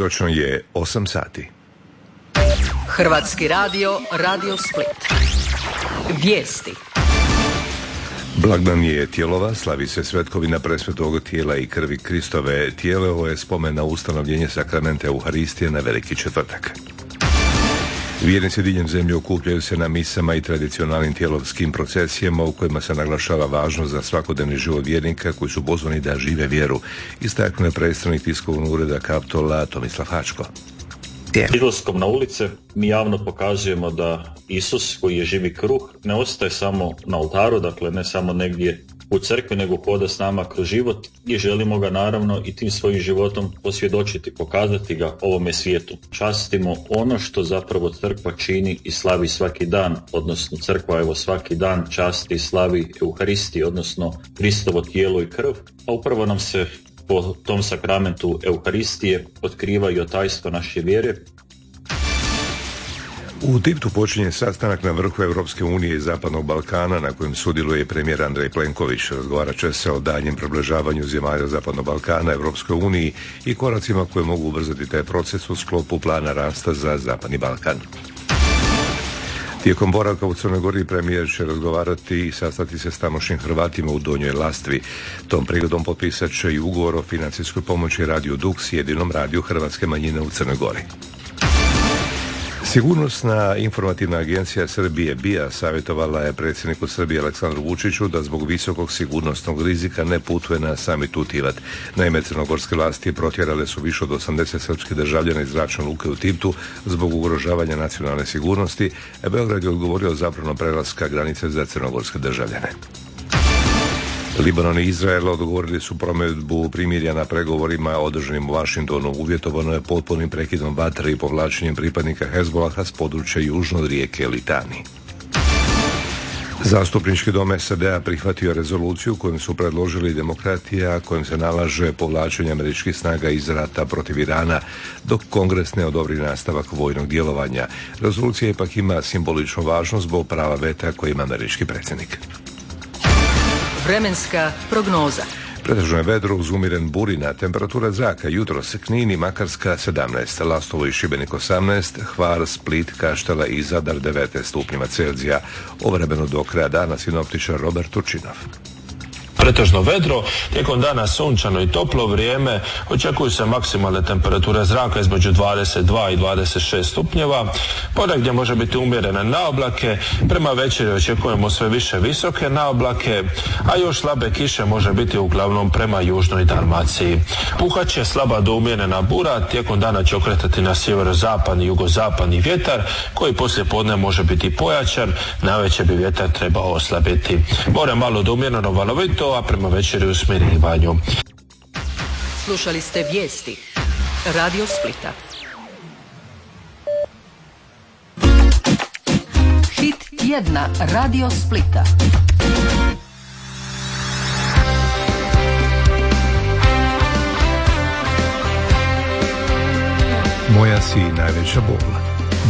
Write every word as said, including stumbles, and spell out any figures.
Točno je osam sati. Hrvatski radio, Radio Split. Vijesti. Blagdan je Tijelova, slavi se svetkovina presvetog tijela i krvi Kristove. Tijelovo je spomen na ustanovljenje sakramenta Euharistije na Veliki četvrtak. Vjernici diljem zemlje okupljaju se na misama i tradicionalnim tijelovskim procesijama u kojima se naglašava važnost za svakodnevni život vjernika koji su pozvani da žive vjeru, istaknuo je predstavnik tiskovnog ureda Kaptola Tomislav Hačko. Izlaskom na ulice mi javno pokazujemo da Isus, koji je živi kruh, ne ostaje samo na oltaru, dakle ne samo negdje u crkvi, nego hoda s nama kroz život i želimo ga naravno i tim svojim životom posvjedočiti, pokazati ga ovome svijetu. Častimo ono što zapravo crkva čini i slavi svaki dan, odnosno crkva evo svaki dan časti i slavi Euharistiju, odnosno Kristovo tijelo i krv, a upravo nam se po tom sakramentu Euharistije otkriva i tajstvo naše vjere. U Tiptu počinje sastanak na vrhu Europske unije i Zapadnog Balkana na kojem sudjeluje premijer Andrej Plenković. Razgovarat će se o daljnjem približavanju zemalja Zapadnog Balkana Europskoj uniji i koracima koje mogu ubrzati taj proces u sklopu plana rasta za Zapadni Balkan. Tijekom boravka u Crnoj Gori premijer će razgovarati i sastati se s tamošnjim Hrvatima u Donjoj Lastvi. Tom prigodom potpisat će i ugovor o financijskoj pomoći Radio Dux, jedinom radiju hrvatske manjine u Crnoj Gori. Sigurnosna informativna agencija Srbije B I A savjetovala je predsjedniku Srbije Aleksandru Vučiću da zbog visokog sigurnosnog rizika ne putuje na samit u Tivat. Naime, crnogorske vlasti protjerale su više od osamdeset srpskih državljana iz zračne luke u Tiptu zbog ugrožavanja nacionalne sigurnosti, a Beograd je odgovorio zabranom prelaska granice za crnogorske državljane. Libanon i Izrael odgovorili su provedbu primirja na pregovorima održanim u Washingtonu. Uvjetovano je potpunim prekidom vatre i povlačenjem pripadnika Hezbolaha s područja južno od rijeke Litani. Zastupnički dom S A D-a prihvatio rezoluciju kojom su predložili demokratija kojom se nalaže povlačenje američkih snaga iz rata protiv Irana, dok Kongres ne odobri nastavak vojnog djelovanja. Rezolucija ipak ima simboličnu važnost zbog prava veta koje ima američki predsjednik. Vremenska prognoza. Pretežno je vedro uz umiren burina, temperatura zraka jutros Knin i Makarska sedamnaest, Lastovo i Šibenik osamnaest, Hvar, Split, Kaštela i Zadar devetnaest stupnjeva Celzija. Ovremeno do kraja dana sinoptičar Robert Turčinov. Pretežno vedro, tijekom dana sunčano i toplo vrijeme, očekuju se maksimalne temperature zraka između dvadeset dva i dvadeset šest stupnjeva, ponegdje može biti umjerene naoblake, prema večeri očekujemo sve više visoke naoblake, a još slabe kiše može biti uglavnom prema južnoj Dalmaciji. Puhat će slaba do umjerena bura, tijekom dana će okretati na sjeverozapadni i jugozapadni vjetar, koji poslije podne može biti pojačan, navečer bi vjetar trebao oslabiti. More malo do umjereno valovito, a prema večeri u smirivanju. Slušali ste vijesti Radio Splita. Hit tjedna Radio Splita. Moja si najveća bol.